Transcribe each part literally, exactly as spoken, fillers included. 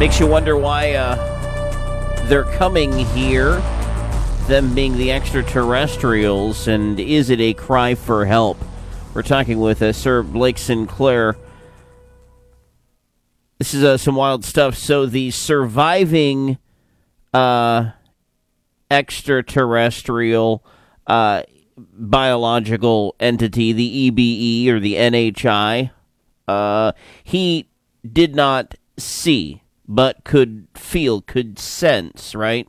Makes you wonder why uh, they're coming here, them being the extraterrestrials, and is it a cry for help? We're talking with uh, Sir Blake Sinclair. This is uh, some wild stuff. So the surviving uh, extraterrestrial uh, biological entity, the E B E or the N H I, uh, he did not see, but could feel, could sense, right?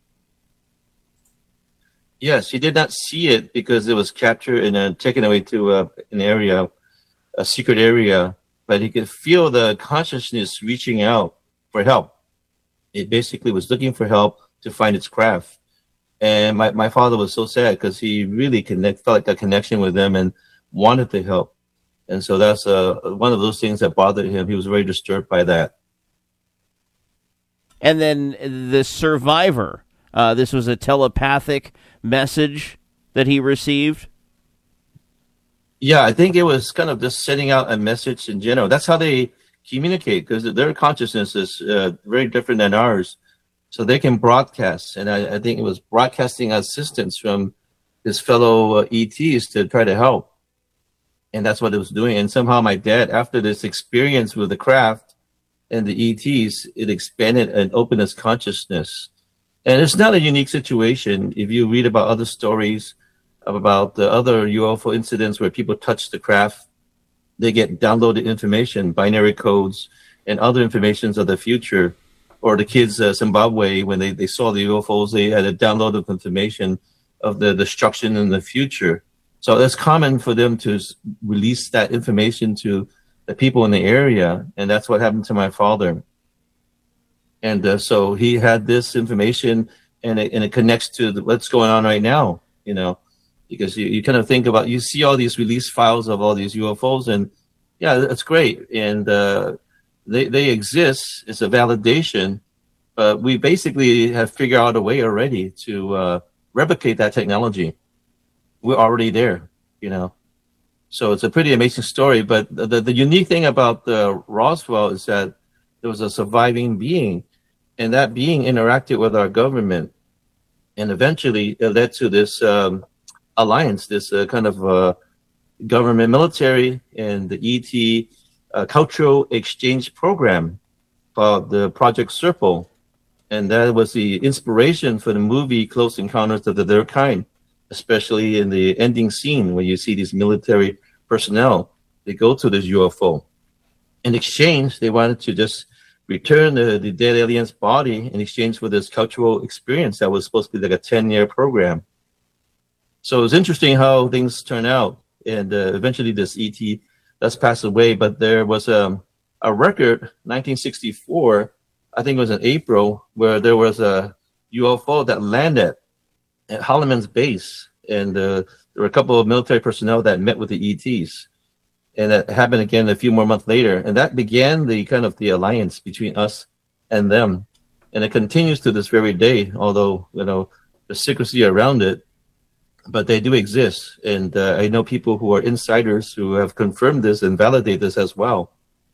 Yes, he did not see it because it was captured and uh, taken away to uh, an area, a secret area, but he could feel the consciousness reaching out for help. It basically was looking for help to find its craft. And my, my father was so sad because he really connect, felt like a connection with them and wanted to help. And so that's uh, one of those things that bothered him. He was very disturbed by that. And then the survivor, uh, this was a telepathic message that he received? Yeah, I think it was kind of just sending out a message in general. That's how they communicate, because their consciousness is uh, very different than ours. So they can broadcast, and I, I think it was broadcasting assistance from his fellow uh, E Ts to try to help. And that's what it was doing. And somehow my dad, after this experience with the craft and the E Ts, it expanded and opened his consciousness. And it's not a unique situation. If you read about other stories about the other U F O incidents where people touch the craft, they get downloaded information, binary codes, and other informations of the future. Or the kids, uh, Zimbabwe, when they, they saw the U F Os, they had a download of information of the destruction in the future. So it's common for them to s- release that information to the people in the area, and that's what happened to my father. And uh, so he had this information, and it, and it connects to the, what's going on right now, you know, because you, you kind of think about, you see all these release files of all these U F Os, and yeah, that's great. And uh, they, they exist. It's a validation. But we basically have figured out a way already to uh, replicate that technology. We're already there, you know. So it's a pretty amazing story. But the, the, the unique thing about uh, Roswell is that there was a surviving being, and that being interacted with our government, and eventually it led to this um, alliance, this uh, kind of uh, government military and the E T uh, cultural exchange program called the Project Serpo. And that was the inspiration for the movie Close Encounters of the Third Kind, especially in the ending scene where you see these military personnel. They go to this U F O. In exchange, they wanted to just return the, the dead alien's body in exchange for this cultural experience that was supposed to be like a ten-year program. So it's interesting how things turn out. And uh, eventually this E T does pass away, but there was um, a record, nineteen sixty-four, I think it was in April, where there was a U F O that landed at Holloman's base. And uh, there were a couple of military personnel that met with the E Ts. And that happened again a few more months later. And that began the kind of the alliance between us and them. And it continues to this very day, although, you know, there's secrecy around it. But they do exist. And uh, I know people who are insiders who have confirmed this and validate this as well.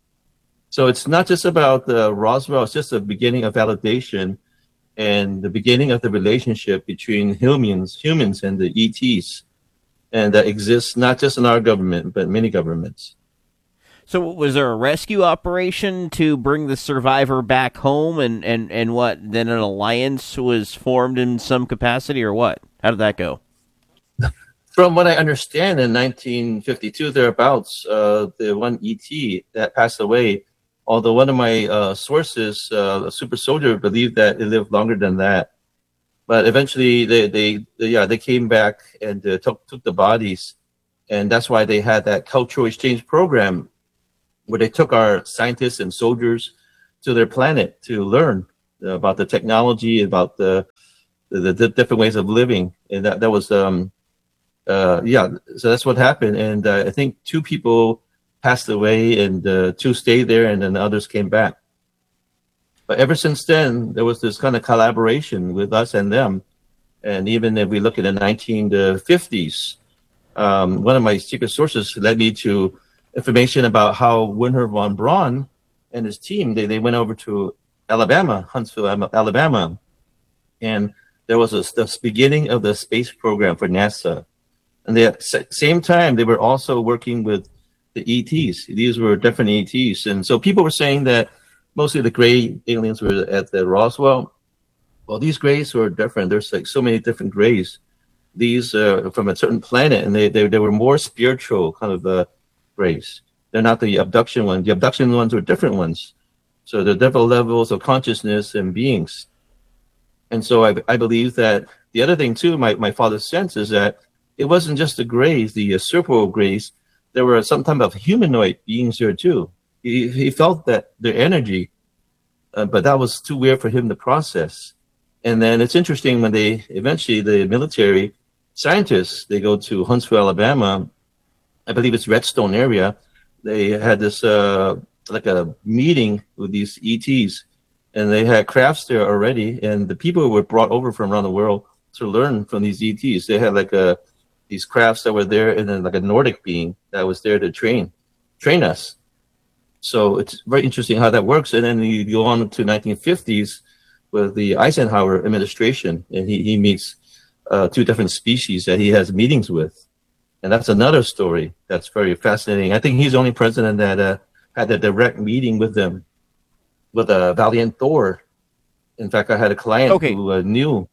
So it's not just about uh, Roswell. It's just the beginning of validation and the beginning of the relationship between humans, humans and the E Ts. And that exists not just in our government, but many governments. So was there a rescue operation to bring the survivor back home, and, and, and what, then an alliance was formed in some capacity, or what? How did that go? From what I understand, in nineteen fifty-two, thereabouts, uh, the one E T that passed away, although one of my uh, sources, uh, a super soldier, believed that it lived longer than that. But eventually, they, they, they yeah, they came back and uh, took, took the bodies. And that's why they had that cultural exchange program where they took our scientists and soldiers to their planet to learn about the technology, about the the, the different ways of living. And that, that was, um, uh, yeah, so that's what happened. And uh, I think two people passed away, and uh, two stayed there, and then the others came back. But ever since then, there was this kind of collaboration with us and them. And even if we look at the nineteen fifties, um, one of my secret sources led me to information about how Wernher von Braun and his team, they, they went over to Alabama, Huntsville, Alabama, and there was a, the beginning of the space program for NASA. And at the same time, they were also working with the E Ts. These were different E Ts. And so people were saying that mostly the gray aliens were at the Roswell. Well, these grays were different. There's like so many different grays. These uh, from a certain planet, and they, they, they were more spiritual kind of uh, grays. They're not the abduction ones. The abduction ones were different ones. So they're different levels of consciousness and beings. And so I, I believe that the other thing, too, my, my father's sense is that it wasn't just the grays, the uh, Serpo grays. There were some type of humanoid beings here, too. He, he felt that their energy, uh, but that was too weird for him to process. And then it's interesting when they eventually, the military scientists, they go to Huntsville, Alabama, I believe it's Redstone area. They had this, uh, like a meeting with these E Ts, and they had crafts there already. And the people were brought over from around the world to learn from these E Ts. They had like a, these crafts that were there, and then like a Nordic being that was there to train, train us. So it's very interesting how that works. And then you go on to nineteen fifties with the Eisenhower administration, and he, he meets uh, two different species that he has meetings with. And that's another story that's very fascinating. I think he's the only president that uh, had a direct meeting with them, with a uh, Valiant Thor. In fact, I had a client okay. who uh, knew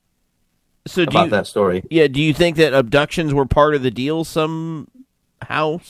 so about you, that story. Yeah, do you think that abductions were part of the deal somehow?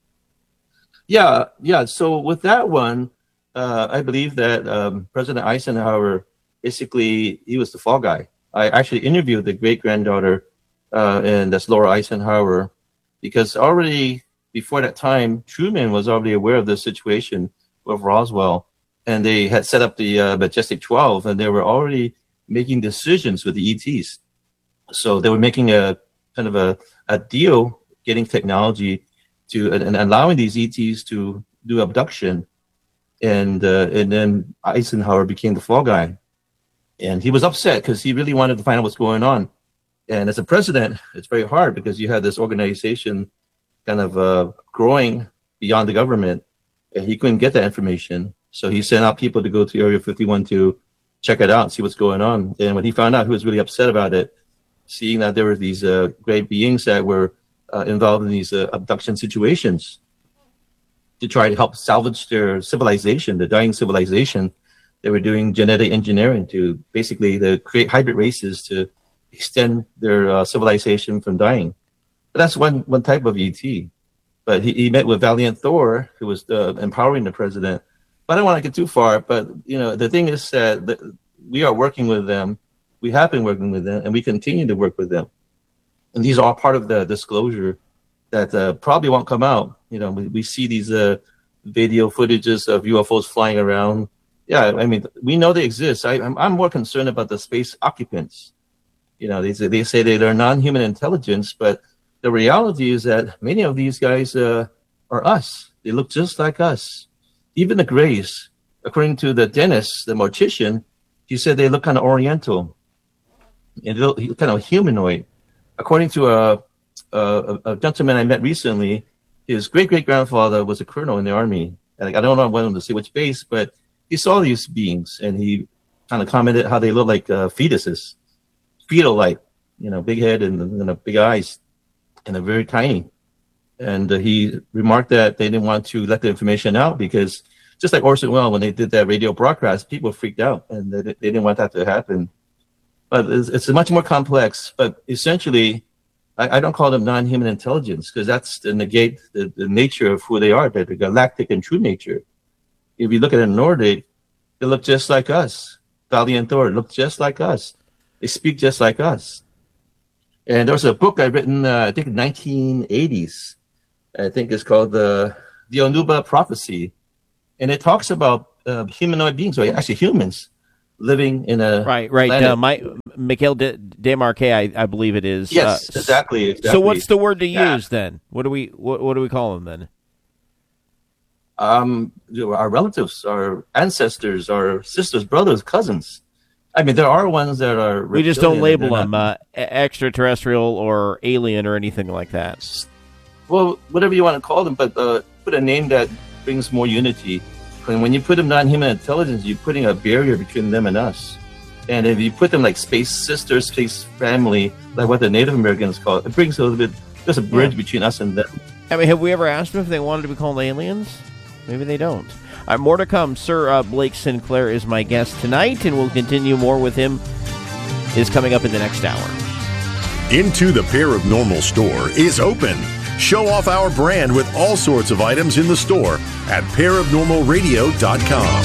Yeah, yeah. So with that one, uh, I believe that um, President Eisenhower, basically, he was the fall guy. I actually interviewed the great-granddaughter, uh, and that's Laura Eisenhower, because already before that time, Truman was already aware of the situation with Roswell, and they had set up the uh, Majestic twelve, and they were already making decisions with the E Ts. So they were making a kind of a, a deal, getting technology to and, and allowing these E Ts to do abduction, and uh, and then Eisenhower became the fall guy, and he was upset because he really wanted to find out what's going on. And as a president, it's very hard because you had this organization kind of uh, growing beyond the government, and he couldn't get that information. So he sent out people to go to Area fifty-one to check it out, see what's going on. And when he found out, he was really upset about it, seeing that there were these uh, great beings that were uh, involved in these uh, abduction situations to try to help salvage their civilization, the dying civilization. They were doing genetic engineering to basically to create hybrid races to extend their uh, civilization from dying. But that's one, one type of E T. But he, he met with Valiant Thor, who was uh, empowering the president. But I don't want to get too far. But you know, the thing is that the, we are working with them. We have been working with them, and we continue to work with them. And these are all part of the disclosure that uh, probably won't come out. You know, we, we see these uh, video footages of U F Os flying around. Yeah, I mean, we know they exist. I, I'm, I'm more concerned about the space occupants. You know, they say, they say they're non-human intelligence, but the reality is that many of these guys uh, are us. They look just like us. Even the Greys, according to the dentist, the mortician, he said they look kind of oriental and they look kind of humanoid. According to a, a, a gentleman I met recently, his great-great-grandfather was a colonel in the army. And I don't know when to say which base, but he saw these beings, and he kind of commented how they look like uh, fetuses, fetal-like, you know, big head and, and uh, big eyes, and they're very tiny. And uh, he remarked that they didn't want to let the information out because, just like Orson Welles, when they did that radio broadcast, people freaked out, and they, they didn't want that to happen. But it's, it's much more complex. But essentially, I, I don't call them non-human intelligence because that's to negate the, the nature of who they are, the galactic and true nature. If you look at a Nordic, they look just like us. Valiant Thor look just like us. They speak just like us. And there was a book I've written, uh, I think, in the nineteen eighties. I think it's called the uh, the Onuba Prophecy. And it talks about uh, humanoid beings, or actually humans, living in a right, right. Uh, my Mikhail De- Demarque, I, I believe it is. Yes, uh, exactly, exactly. So what's the word to yeah. use then? What do we what, what do we call them then? Um, our relatives, our ancestors, our sisters, brothers, cousins. I mean, there are ones that are. We just don't label them not... uh, extraterrestrial or alien or anything like that. Well, whatever you want to call them, but uh, put a name that brings more unity. And when you put them non-human intelligence, you're putting a barrier between them and us. And if you put them like space sisters, space family, like what the Native Americans call it, it brings a little bit, there's a bridge yeah. between us and them. I mean, have we ever asked them if they wanted to be called aliens? Maybe they don't. All right, more to come. Sir uh, Blake Sinclair is my guest tonight, and we'll continue more with him. Is coming up in the next hour. Into the Paranormal store is open. Show off our brand with all sorts of items in the store at paranormal radio dot com.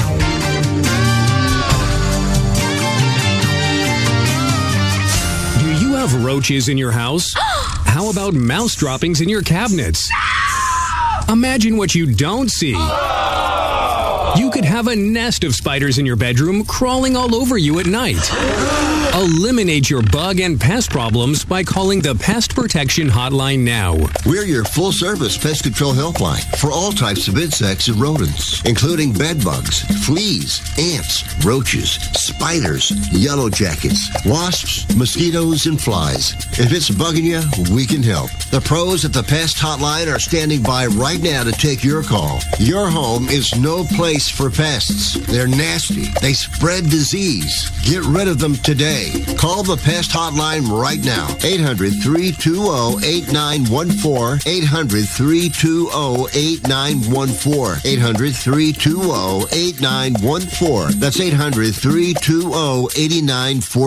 Do you have roaches in your house? How about mouse droppings in your cabinets? No! Imagine what you don't see. You could have a nest of spiders in your bedroom crawling all over you at night. Eliminate your bug and pest problems by calling the Pest Protection Hotline now. We're your full-service pest control helpline for all types of insects and rodents, including bed bugs, fleas, ants, roaches, spiders, yellow jackets, wasps, mosquitoes, and flies. If it's bugging you, we can help. The pros at the Pest Hotline are standing by right now to take your call. Your home is no place for pests. They're nasty. They spread disease. Get rid of them today. Call the Pest Hotline right now. eight hundred, three two zero, eight nine one four. eight hundred, three two zero, eight nine one four. eight hundred, three two zero, eight nine one four. That's eight hundred, three two zero, eight nine one four.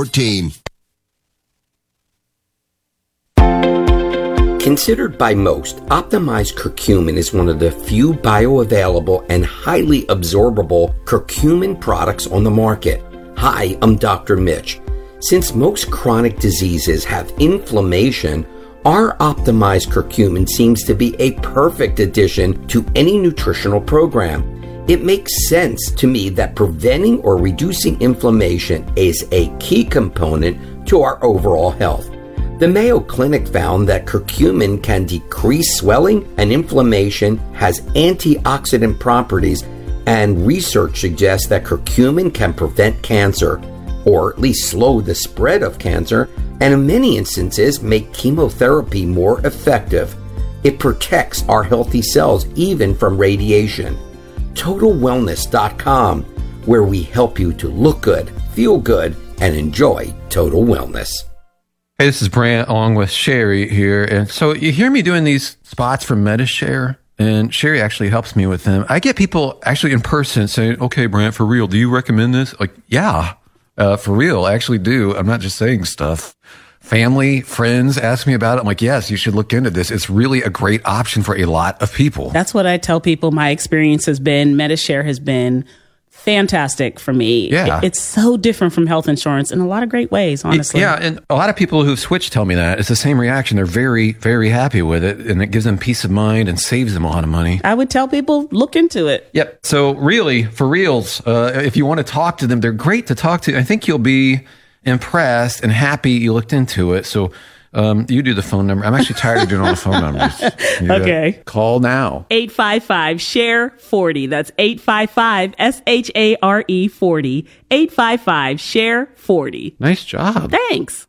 Considered by most, optimized curcumin is one of the few bioavailable and highly absorbable curcumin products on the market. Hi, I'm Doctor Mitch. Since most chronic diseases have inflammation, our optimized curcumin seems to be a perfect addition to any nutritional program. It makes sense to me that preventing or reducing inflammation is a key component to our overall health. The Mayo Clinic found that curcumin can decrease swelling and inflammation, has antioxidant properties, and research suggests that curcumin can prevent cancer, or at least slow the spread of cancer, and in many instances make chemotherapy more effective. It protects our healthy cells even from radiation. Total Wellness dot com, where we help you to look good, feel good, and enjoy total wellness. Hey, this is Brant along with Sherry here. And so you hear me doing these spots for MediShare, and Sherry actually helps me with them. I get people actually in person saying, okay, Brant, for real, do you recommend this? Like, yeah, uh, for real, I actually do. I'm not just saying stuff. Family, friends ask me about it. I'm like, yes, you should look into this. It's really a great option for a lot of people. That's what I tell people. My experience has been, MediShare has been fantastic for me. Yeah. It's so different from health insurance in a lot of great ways, honestly. Yeah, and a lot of people who've switched tell me that. It's the same reaction. They're very, very happy with it, and it gives them peace of mind and saves them a lot of money. I would tell people, look into it. Yep. So really, for reals, uh, if you want to talk to them, they're great to talk to. I think you'll be impressed and happy you looked into it. So um, you do the phone number. I'm actually tired of doing all the phone numbers. You okay. Call now. eight five five, S H A R E, forty. That's eight five five, S H A R E, forty. eight five five, S H A R E, forty. Nice job. Thanks.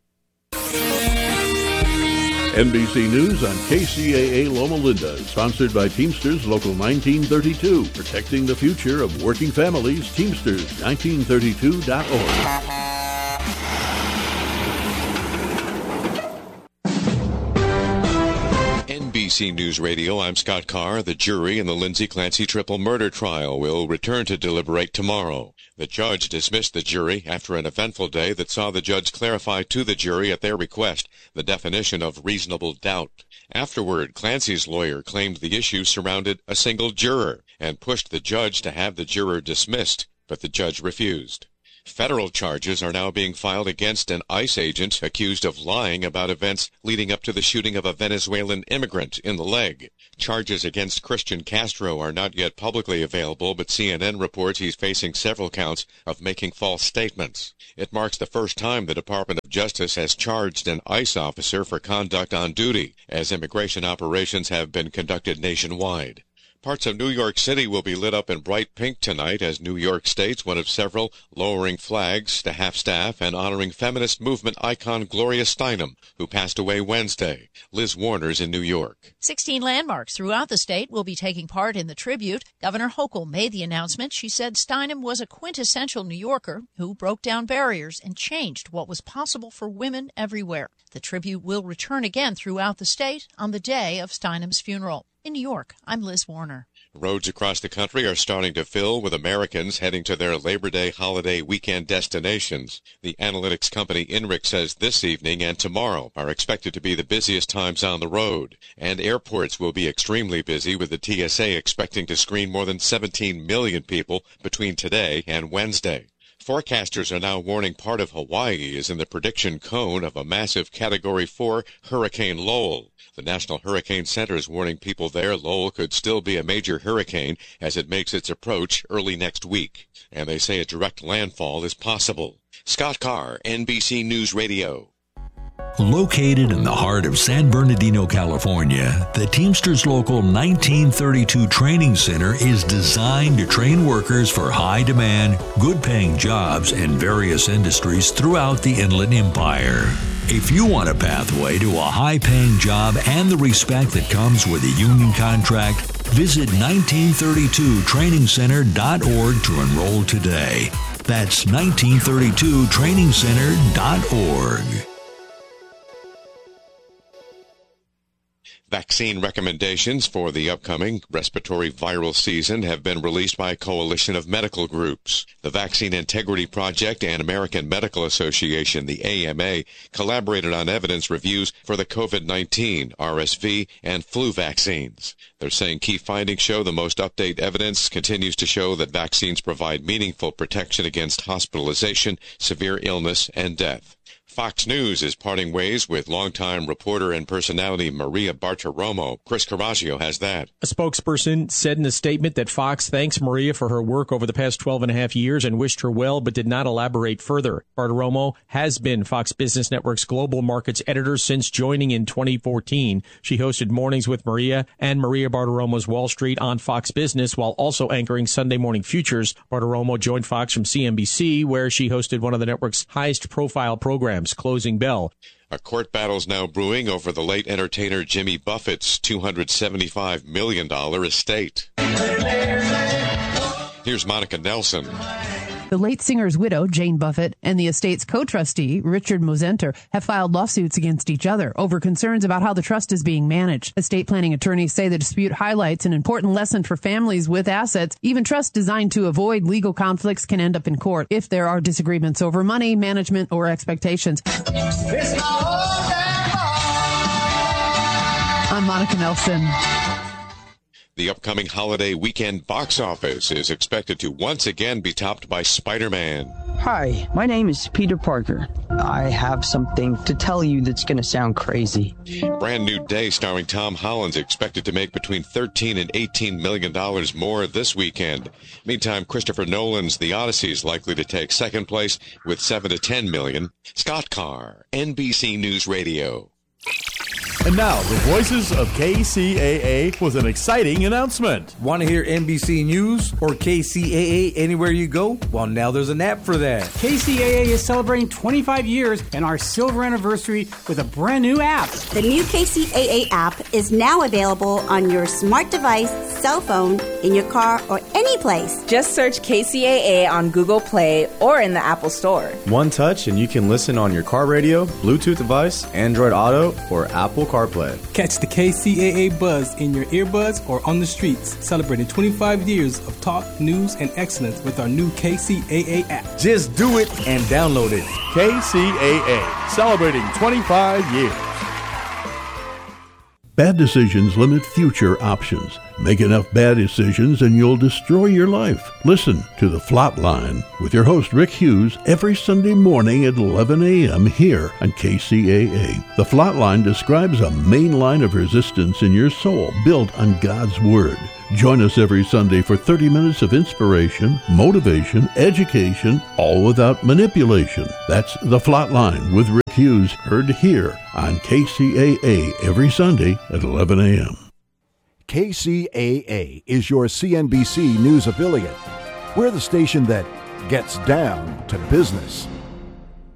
N B C News on K C A A Loma Linda, sponsored by Teamsters Local nineteen thirty-two, protecting the future of working families. Teamsters nineteen thirty-two dot org. N B C News Radio, I'm Scott Carr. The jury in the Lindsay Clancy triple murder trial will return to deliberate tomorrow. The judge dismissed the jury after an eventful day that saw the judge clarify to the jury at their request the definition of reasonable doubt. Afterward, Clancy's lawyer claimed the issue surrounded a single juror and pushed the judge to have the juror dismissed, but the judge refused. Federal charges are now being filed against an ICE agent accused of lying about events leading up to the shooting of a Venezuelan immigrant in the leg. Charges against Christian Castro are not yet publicly available, but C N N reports he's facing several counts of making false statements. It marks the first time the Department of Justice has charged an ICE officer for conduct on duty, as immigration operations have been conducted nationwide. Parts of New York City will be lit up in bright pink tonight as New York State's one of several lowering flags to half-staff and honoring feminist movement icon Gloria Steinem, who passed away Wednesday. Liz Warner's in New York. Sixteen landmarks throughout the state will be taking part in the tribute. Governor Hochul made the announcement. She said Steinem was a quintessential New Yorker who broke down barriers and changed what was possible for women everywhere. The tribute will return again throughout the state on the day of Steinem's funeral. In New York, I'm Liz Warner. Roads across the country are starting to fill with Americans heading to their Labor Day holiday weekend destinations. The analytics company INRIX says this evening and tomorrow are expected to be the busiest times on the road. And airports will be extremely busy, with the T S A expecting to screen more than seventeen million people between today and Wednesday. Forecasters are now warning part of Hawaii is in the prediction cone of a massive Category four Hurricane Lowell. The National Hurricane Center is warning people there Lowell could still be a major hurricane as it makes its approach early next week. And they say a direct landfall is possible. Scott Carr, N B C News Radio. Located in the heart of San Bernardino, California, the Teamsters Local nineteen thirty-two Training Center is designed to train workers for high-demand, good-paying jobs in various industries throughout the Inland Empire. If you want a pathway to a high-paying job and the respect that comes with a union contract, visit nineteen thirty-two training center dot org to enroll today. That's nineteen thirty-two training center dot org. Vaccine recommendations for the upcoming respiratory viral season have been released by a coalition of medical groups. The Vaccine Integrity Project and American Medical Association, the A M A, collaborated on evidence reviews for the COVID nineteen, R S V, and flu vaccines. They're saying key findings show the most up-to-date evidence continues to show that vaccines provide meaningful protection against hospitalization, severe illness, and death. Fox News is parting ways with longtime reporter and personality Maria Bartiromo. Chris Carragio has that. A spokesperson said in a statement that Fox thanks Maria for her work over the past twelve and a half years and wished her well, but did not elaborate further. Bartiromo has been Fox Business Network's global markets editor since joining in twenty fourteen. She hosted Mornings with Maria and Maria Bartiromo's Wall Street on Fox Business while also anchoring Sunday Morning Futures. Bartiromo joined Fox from C N B C, where she hosted one of the network's highest profile programs, Closing Bell. A court battle's now brewing over the late entertainer Jimmy Buffett's two hundred seventy-five million dollars estate. Here's Monica Nelson. The late singer's widow, Jane Buffett, and the estate's co-trustee, Richard Mosenter, have filed lawsuits against each other over concerns about how the trust is being managed. Estate planning attorneys say the dispute highlights an important lesson for families with assets. Even trusts designed to avoid legal conflicts can end up in court if there are disagreements over money, management, or expectations. I'm Monica Nelson. The upcoming holiday weekend box office is expected to once again be topped by Spider-Man. Hi, my name is Peter Parker. I have something to tell you that's going to sound crazy. Brand New Day starring Tom Holland's expected to make between thirteen and eighteen million dollars more this weekend. Meantime, Christopher Nolan's The Odyssey is likely to take second place with seven to ten million. Scott Carr, N B C News Radio. And now, the voices of K C A A with an exciting announcement. Want to hear N B C News or K C A A anywhere you go? Well, now there's an app for that. K C A A is celebrating twenty-five years and our silver anniversary with a brand new app. The new K C A A app is now available on your smart device, cell phone, in your car, or any place. Just search K C A A on Google Play or in the Apple Store. One touch and you can listen on your car radio, Bluetooth device, Android Auto, or Apple CarPlay. Catch the K C A A buzz in your earbuds or on the streets, celebrating twenty-five years of talk, news, and excellence with our new K C A A app. Just do it and download it. K C A A, celebrating twenty-five years. Bad decisions limit future options. Make enough bad decisions and you'll destroy your life. Listen to The Flatline with your host Rick Hughes every Sunday morning at eleven a.m. here on K C A A. The Flatline describes a main line of resistance in your soul built on God's Word. Join us every Sunday for thirty minutes of inspiration, motivation, education, all without manipulation. That's The Flatline with Rick Hughes, heard here on K C A A every Sunday at eleven a.m. K C A A is your C N B C News affiliate. We're the station that gets down to business.